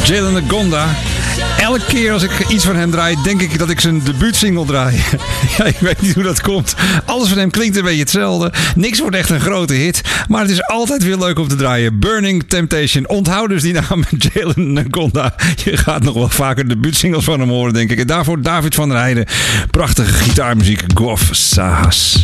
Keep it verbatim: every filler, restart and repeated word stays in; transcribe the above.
Jalen Ngonda. Elke keer als ik iets van hem draai, denk ik dat ik zijn debuutsingle draai. Ja, ik weet niet hoe dat komt. Alles van hem klinkt een beetje hetzelfde. Niks wordt echt een grote hit. Maar het is altijd weer leuk om te draaien. Burning Temptation. Onthoud dus die naam Jalen Ngonda. Je gaat nog wel vaker debuutsingles van hem horen, denk ik. En daarvoor David van der Heijden. Prachtige gitaarmuziek. Gof Sahas.